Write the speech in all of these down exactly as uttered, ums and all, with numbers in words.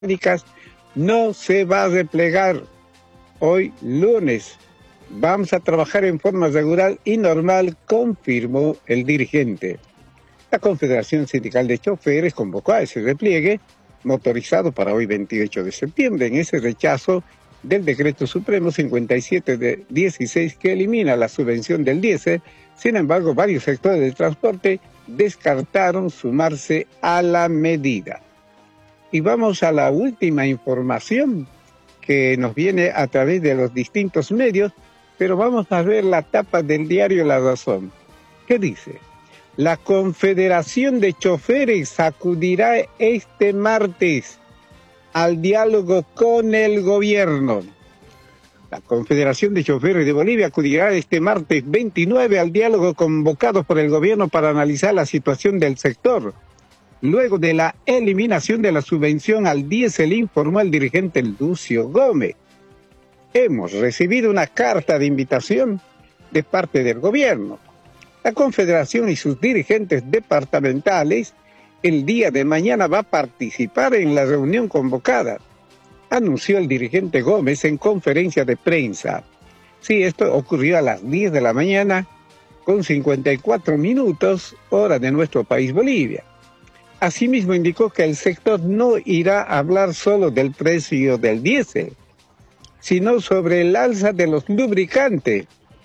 no se va a replegar. Hoy, lunes, vamos a trabajar en forma regular y normal, confirmó el dirigente. La Confederación Sindical de Choferes convocó a ese repliegue motorizado para hoy veintiocho de septiembre en ese rechazo del Decreto Supremo cincuenta y siete de dieciséis que elimina la subvención del diésel. Sin embargo, varios sectores del transporte descartaron sumarse a la medida. Y vamos a la última información que nos viene a través de los distintos medios, pero vamos a ver la tapa del diario La Razón. ¿Qué dice? La Confederación de Choferes acudirá este martes al diálogo con el gobierno. La Confederación de Choferes de Bolivia acudirá este martes veintinueve al diálogo convocado por el gobierno para analizar la situación del sector. Luego de la eliminación de la subvención al diésel, informó el dirigente Lucio Gómez. Hemos recibido una carta de invitación de parte del gobierno. La Confederación y sus dirigentes departamentales el día de mañana va a participar en la reunión convocada, anunció el dirigente Gómez en conferencia de prensa. Sí, esto ocurrió a las diez de la mañana con cincuenta y cuatro minutos, hora de nuestro país Bolivia. Asimismo indicó que el sector no irá a hablar solo del precio del diésel, sino sobre el alza de los lubricantes,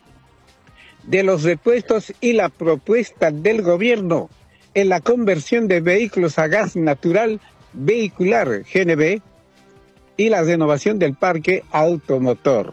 de los repuestos y la propuesta del gobierno en la conversión de vehículos a gas natural vehicular, G N V, y la renovación del parque automotor.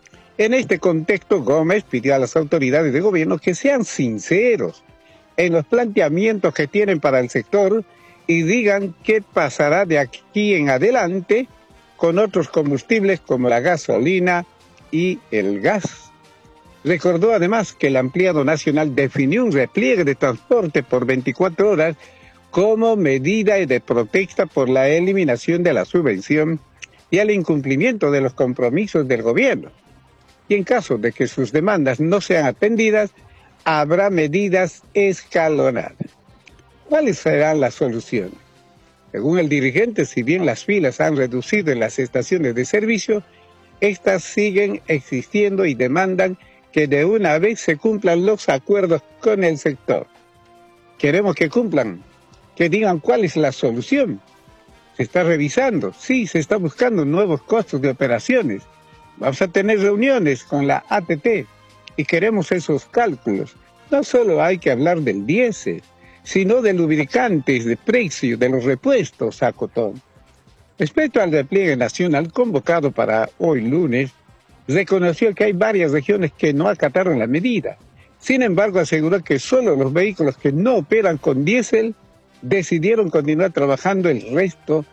En este contexto, Gómez pidió a las autoridades de gobierno que sean sinceros en los planteamientos que tienen para el sector y digan qué pasará de aquí en adelante con otros combustibles como la gasolina y el gas. Recordó además que el ampliado nacional definió un repliegue de transporte por veinticuatro horas como medida de protesta por la eliminación de la subvención y al incumplimiento de los compromisos del gobierno. Y en caso de que sus demandas no sean atendidas, habrá medidas escalonadas. ¿Cuáles serán las soluciones? Según el dirigente, si bien las filas han reducido en las estaciones de servicio, estas siguen existiendo y demandan que de una vez se cumplan los acuerdos con el sector. Queremos que cumplan, que digan cuál es la solución. Se está revisando, sí, se está buscando nuevos costos de operaciones. Vamos a tener reuniones con la A T T y queremos esos cálculos. No solo hay que hablar del diésel, sino de lubricantes, de precio, de los repuestos, acotó. Respecto al repliegue nacional convocado para hoy lunes, reconoció que hay varias regiones que no acataron la medida. Sin embargo, aseguró que solo los vehículos que no operan con diésel decidieron continuar trabajando el resto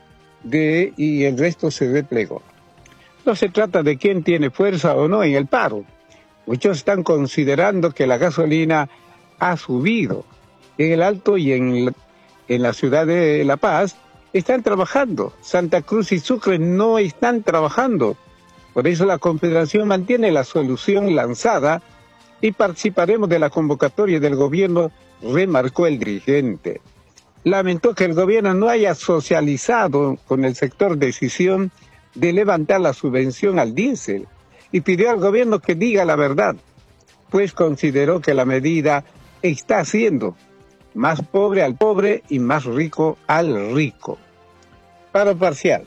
de y el resto se replegó. No se trata de quién tiene fuerza o no en el paro. Muchos están considerando que la gasolina ha subido. En el Alto y en, en la ciudad de La Paz están trabajando. Santa Cruz y Sucre no están trabajando. Por eso la Confederación mantiene la solución lanzada y participaremos de la convocatoria del gobierno, remarcó el dirigente. Lamentó que el gobierno no haya socializado con el sector decisión de levantar la subvención al diésel y pidió al gobierno que diga la verdad, pues consideró que la medida está haciendo más pobre al pobre y más rico al rico. Paro parcial.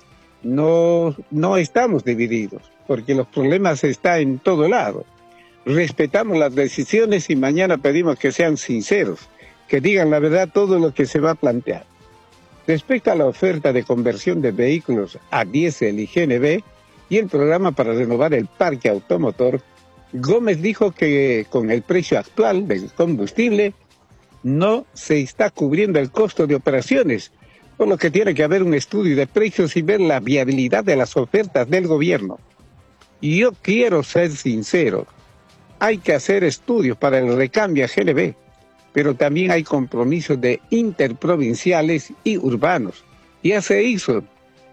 No, no estamos divididos, porque los problemas están en todo lado. Respetamos las decisiones y mañana pedimos que sean sinceros, que digan la verdad todo lo que se va a plantear. Respecto a la oferta de conversión de vehículos a diésel y G N V y el programa para renovar el parque automotor, Gómez dijo que con el precio actual del combustible no se está cubriendo el costo de operaciones, por lo que tiene que haber un estudio de precios y ver la viabilidad de las ofertas del gobierno. Y yo quiero ser sincero, hay que hacer estudios para el recambio a G N V, pero también hay compromisos de interprovinciales y urbanos. Ya se hizo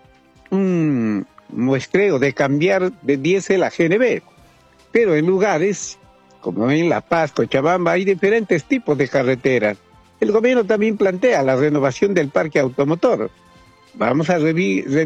un muestreo de cambiar de diésel a G N V, pero en lugares como en La Paz, Cochabamba, hay diferentes tipos de carreteras. El gobierno también plantea la renovación del parque automotor. vamos a revi-